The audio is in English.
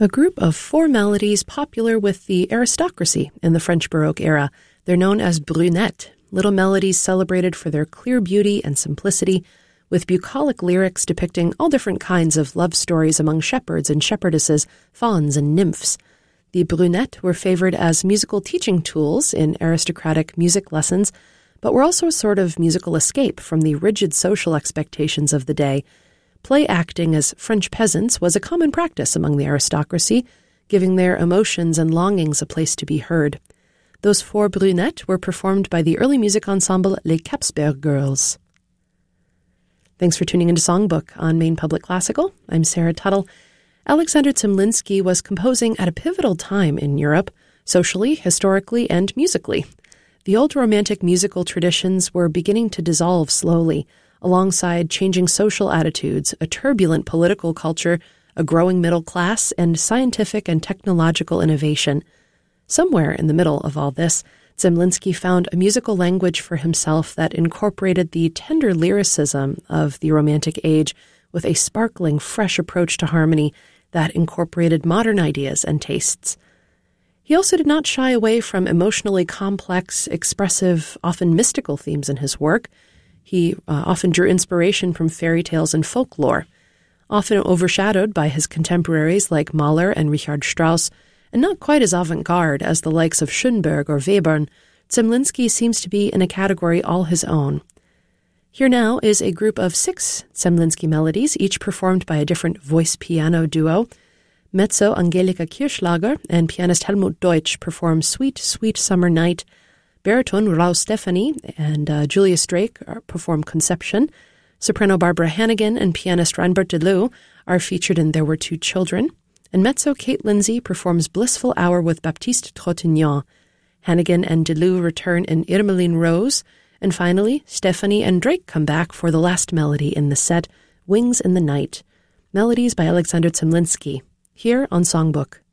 A group of 4 melodies popular with the aristocracy in the French Baroque era. They're known as brunettes, little melodies celebrated for their clear beauty and simplicity, with bucolic lyrics depicting all different kinds of love stories among shepherds and shepherdesses, fauns and nymphs. The brunettes were favored as musical teaching tools in aristocratic music lessons, but were also a sort of musical escape from the rigid social expectations of the day. Play acting as French peasants was a common practice among the aristocracy, giving their emotions and longings a place to be heard. Those 4 brunettes were performed by the early music ensemble Les Capsberg Girls. Thanks for tuning into Songbook on Maine Public Classical. I'm Sarah Tuttle. Alexander Zemlinsky was composing at a pivotal time in Europe, socially, historically, and musically. The old Romantic musical traditions were beginning to dissolve slowly, alongside changing social attitudes, a turbulent political culture, a growing middle class, and scientific and technological innovation. Somewhere in the middle of all this, Zemlinsky found a musical language for himself that incorporated the tender lyricism of the Romantic age with a sparkling, fresh approach to harmony that incorporated modern ideas and tastes. He also did not shy away from emotionally complex, expressive, often mystical themes in his work. He often drew inspiration from fairy tales and folklore. Often overshadowed by his contemporaries like Mahler and Richard Strauss, and not quite as avant-garde as the likes of Schoenberg or Webern, Zemlinsky seems to be in a category all his own. Here now is a group of 6 Zemlinsky melodies, each performed by a different voice-piano duo. Mezzo Angelika Kirchlager and pianist Helmut Deutsch perform Sweet, Sweet Summer Night. Baritone Raoul Stefani and Julius Drake perform Conception. Soprano Barbara Hannigan and pianist Reinbert Deleu are featured in There Were Two Children. And mezzo Kate Lindsay performs Blissful Hour with Baptiste Trintignant. Hannigan and Deleu return in Irmeline Rose. And finally, Stefani and Drake come back for the last melody in the set, Wings in the Night. Melodies by Alexander Zemlinsky, here on Songbook.